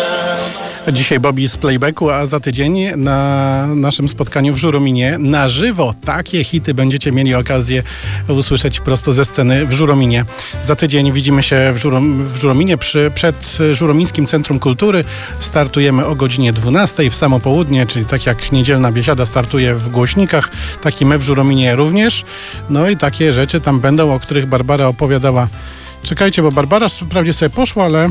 Dzisiaj Bobby z Playbacku, a za tydzień na naszym spotkaniu w Żurominie na żywo takie hity będziecie mieli okazję usłyszeć prosto ze sceny w Żurominie. Za tydzień widzimy się w Żurominie przed Żuromińskim Centrum Kultury. Startujemy o godzinie 12 w samo południe, czyli tak jak niedzielna biesiada startuje w głośnikach, tak i my w Żurominie również. No i takie rzeczy tam będą, o których Barbara opowiadała. Czekajcie, bo Barbara wprawdzie sobie poszła, ale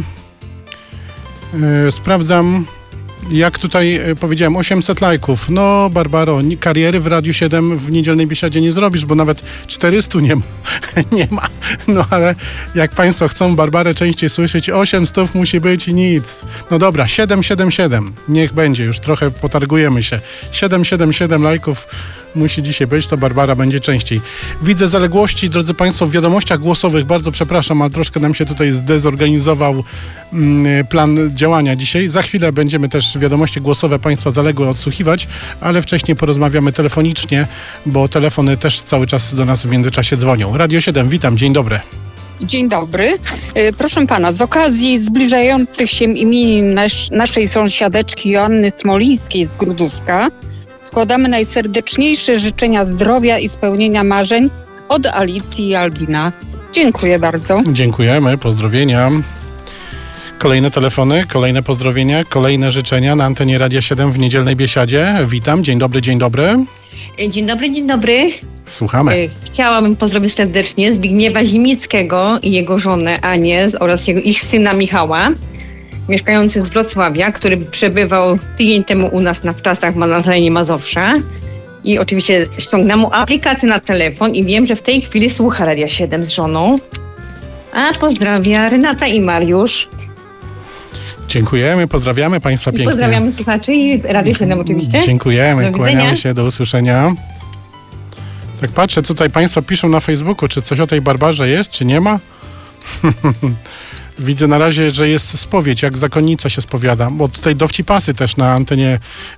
sprawdzam, jak tutaj powiedziałem, 800 lajków. No, Barbaro, kariery w Radiu 7 w niedzielnej biesiadzie nie zrobisz, bo nawet 400 nie ma. No, ale jak Państwo chcą Barbarę częściej słyszeć, 800 musi być i nic. No dobra, 777. Niech będzie, już trochę potargujemy się. 777 lajków musi dzisiaj być, to Barbara będzie częściej. Widzę zaległości, drodzy Państwo, w wiadomościach głosowych. Bardzo przepraszam, ale troszkę nam się tutaj zdezorganizował plan działania dzisiaj. Za chwilę będziemy też wiadomości głosowe Państwa zaległe odsłuchiwać, ale wcześniej porozmawiamy telefonicznie, bo telefony też cały czas do nas w międzyczasie dzwonią. Radio 7, witam, dzień dobry. Dzień dobry. Proszę pana, z okazji zbliżających się imienin naszej sąsiadeczki Joanny Smolińskiej z Grudówska składamy najserdeczniejsze życzenia zdrowia i spełnienia marzeń od Alicji i Albina. Dziękuję bardzo. Dziękujemy, pozdrowienia. Kolejne telefony, kolejne pozdrowienia, kolejne życzenia na antenie Radia 7 w niedzielnej biesiadzie. Witam, dzień dobry, dzień dobry. Dzień dobry, dzień dobry. Słuchamy. Chciałabym pozdrowić serdecznie Zbigniewa Zimnickiego i jego żonę Anię oraz ich syna Michała, mieszkający z Wrocławia, który przebywał tydzień temu u nas na wczasach na terenie Mazowsza. I oczywiście ściągnęłam mu aplikację na telefon i wiem, że w tej chwili słucha Radia 7 z żoną. A pozdrawia Renata i Mariusz. Dziękujemy, pozdrawiamy Państwa pięknie. Pozdrawiamy słuchaczy i Radio 7 oczywiście. Dziękujemy, kłaniamy się, do usłyszenia. Tak patrzę, co tutaj Państwo piszą na Facebooku, czy coś o tej Barbarze jest, czy nie ma? Widzę na razie, że jest spowiedź, jak zakonnica się spowiada, bo tutaj dowcipasy też na antenie,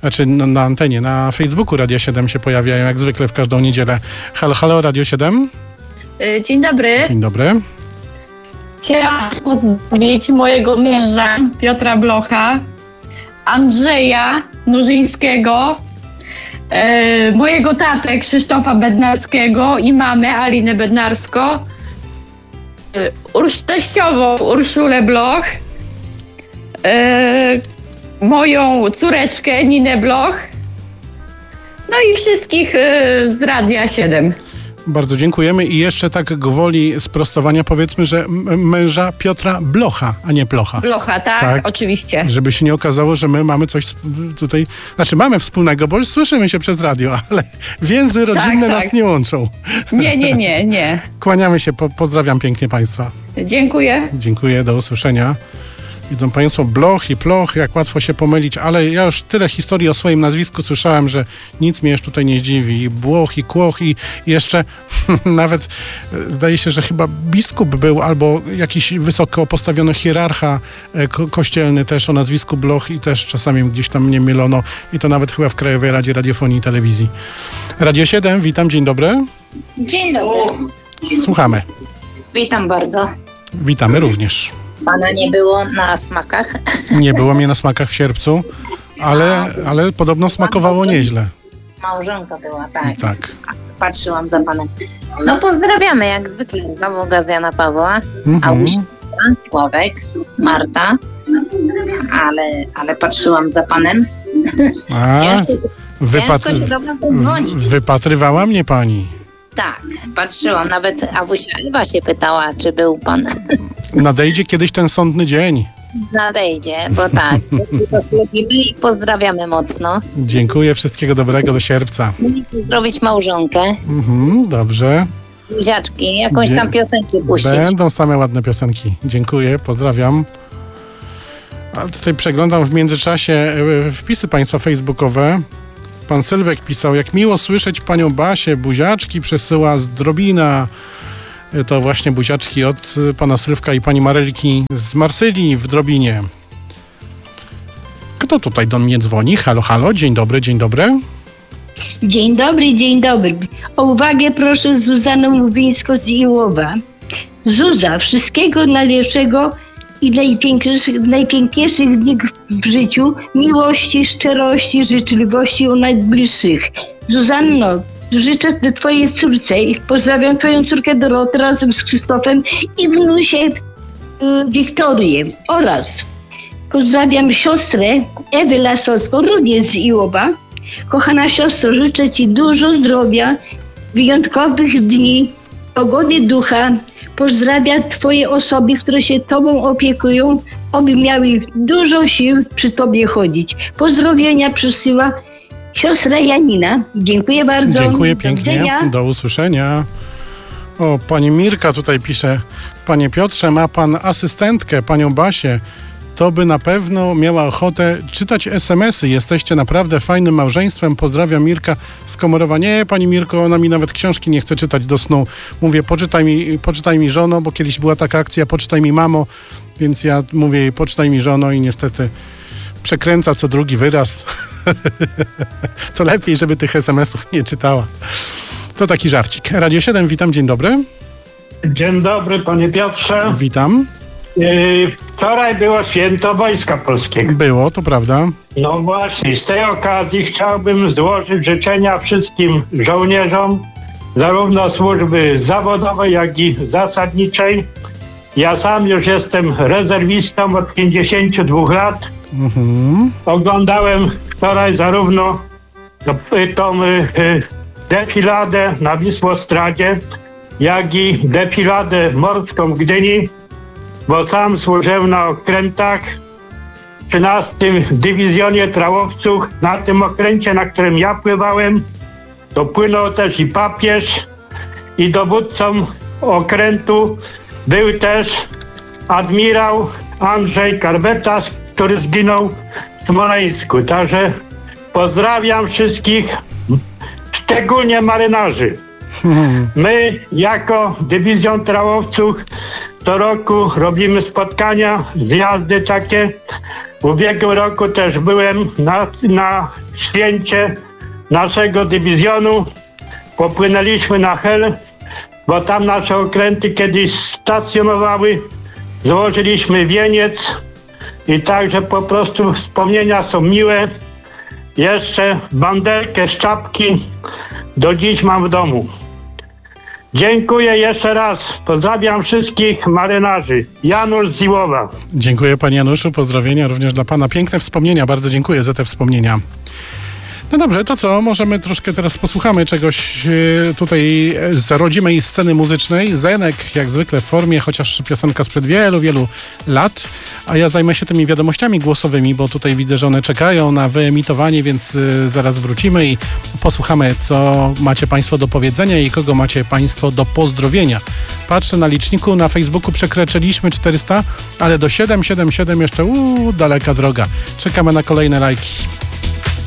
na Facebooku Radia 7 się pojawiają, jak zwykle w każdą niedzielę. Halo, halo, Radio 7? Dzień dobry. Dzień dobry. Chciałam pozdrowić mojego męża Piotra Blocha, Andrzeja Nurzyńskiego, mojego tatę Krzysztofa Bednarskiego i mamę Alinę Bednarsko, teściową Urszulę Bloch, moją córeczkę Ninę Bloch, no i wszystkich z Radia 7. Bardzo dziękujemy i jeszcze tak gwoli sprostowania powiedzmy, że męża Piotra Blocha, a nie Plocha. Blocha, tak, oczywiście. Żeby się nie okazało, że my mamy coś tutaj, znaczy mamy wspólnego, bo już słyszymy się przez radio, ale więzy rodzinne nas nie łączą. Nie. Kłaniamy się, pozdrawiam pięknie Państwa. Dziękuję. Dziękuję, do usłyszenia. Widzą Państwo, Bloch i Ploch, jak łatwo się pomylić, ale ja już tyle historii o swoim nazwisku słyszałem, że nic mnie już tutaj nie zdziwi. I Błoch, i Kłoch, i jeszcze nawet zdaje się, że chyba biskup był, albo jakiś wysoko postawiony hierarcha kościelny też o nazwisku Bloch i też czasami gdzieś tam mnie mylono i to nawet chyba w Krajowej Radzie Radiofonii i Telewizji. Radio 7, witam, dzień dobry. Dzień dobry. Słuchamy. Witam bardzo. Witamy również. Pana nie było na smakach? Nie było mnie na smakach w sierpcu, ale podobno smakowało nieźle. Małżonka była, tak. Tak. Patrzyłam za panem. No pozdrawiamy jak zwykle. Znowu gaz Jana Pawła, Augusta, Sławek, Marta. Ale patrzyłam za panem. Ciężko się do was dodzwonić. Wypatrywała mnie pani. Tak, patrzyłam. Nawet Awusia Ewa się pytała, czy był pan. Nadejdzie kiedyś ten sądny dzień. Nadejdzie, bo tak. Lubimy i pozdrawiamy mocno. Dziękuję, wszystkiego dobrego do sierpca. Pozdrowić małżonkę. Dobrze. Buziaczki, jakąś tam piosenkę puścić. Będą same ładne piosenki. Dziękuję, pozdrawiam. A tutaj przeglądam w międzyczasie wpisy Państwa facebookowe. Pan Sylwek pisał, jak miło słyszeć panią Basię, buziaczki przesyła z Drobina. To właśnie buziaczki od pana Sylwka i pani Marelki z Marsylii w Drobinie. Kto tutaj do mnie dzwoni? Halo, halo, dzień dobry, dzień dobry. Dzień dobry, dzień dobry. O uwagę proszę Zuzanę Lubińską z Iłowa. Zuza, wszystkiego najlepszego i najpiękniejszych dni w życiu, miłości, szczerości, życzliwości u najbliższych. Zuzanno, życzę twojej córce i pozdrawiam twoją córkę Dorotę razem z Krzysztofem i wnusię Wiktorię oraz pozdrawiam siostrę Ewę Lasowską, również z Iłowa. Kochana siostro, życzę ci dużo zdrowia, wyjątkowych dni, pogody ducha. Pozdrawiam twoje osoby, które się tobą opiekują, aby miały dużo sił przy tobie chodzić. Pozdrowienia przysyła siostra Janina. Dziękuję bardzo. Dziękuję pięknie. Do usłyszenia. O, pani Mirka tutaj pisze. Panie Piotrze, ma pan asystentkę, panią Basię. To by na pewno miała ochotę czytać SMS-y. Jesteście naprawdę fajnym małżeństwem. Pozdrawiam, Mirka z Komorowa. Nie, pani Mirko, ona mi nawet książki nie chce czytać do snu. Mówię, poczytaj mi żono, bo kiedyś była taka akcja, poczytaj mi mamo, więc ja mówię jej, poczytaj mi żono i niestety przekręca co drugi wyraz. To lepiej, żeby tych SMS-ów nie czytała. To taki żarcik. Radio 7, witam, dzień dobry. Dzień dobry, panie Piotrze. Witam. Wczoraj było święto Wojska Polskiego. Było, to prawda. No właśnie, z tej okazji chciałbym złożyć życzenia wszystkim żołnierzom, zarówno służby zawodowej, jak i zasadniczej. Ja sam już jestem rezerwistą od 52 lat. Oglądałem wczoraj zarówno tą defiladę na Wisłostradzie, jak i defiladę morską w Gdyni, bo sam służyłem na okrętach w 13 Dywizjonie Trałowców. Na tym okręcie, na którym ja pływałem, to płynął też i papież, i dowódcą okrętu był też admirał Andrzej Karbetas, który zginął w Smoleńsku. Także pozdrawiam wszystkich, szczególnie marynarzy. My jako Dywizjon Trałowców co roku robimy spotkania, zjazdy takie. W ubiegłym roku też byłem na święcie naszego dywizjonu. Popłynęliśmy na Hel, bo tam nasze okręty kiedyś stacjonowały. Złożyliśmy wieniec i także po prostu wspomnienia są miłe. Jeszcze banderkę z czapki do dziś mam w domu. Dziękuję jeszcze raz. Pozdrawiam wszystkich marynarzy. Janusz z Iłowa. Dziękuję, panie Januszu. Pozdrowienia również dla pana. Piękne wspomnienia. Bardzo dziękuję za te wspomnienia. No dobrze, to co? Możemy troszkę teraz posłuchamy czegoś tutaj z rodzimej sceny muzycznej. Zenek jak zwykle w formie, chociaż piosenka sprzed wielu, wielu lat. A ja zajmę się tymi wiadomościami głosowymi, bo tutaj widzę, że one czekają na wyemitowanie, więc zaraz wrócimy i posłuchamy, co macie państwo do powiedzenia i kogo macie państwo do pozdrowienia. Patrzę na liczniku, na Facebooku przekroczyliśmy 400, ale do 777 jeszcze daleka droga. Czekamy na kolejne lajki.